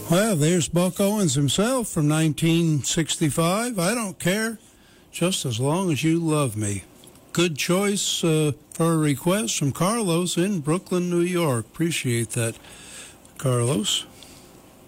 Well, there's Buck Owens himself from 1965. I don't care, just as long as you love me. Good choice for a request from Carlos in Brooklyn, New York. Appreciate that, Carlos.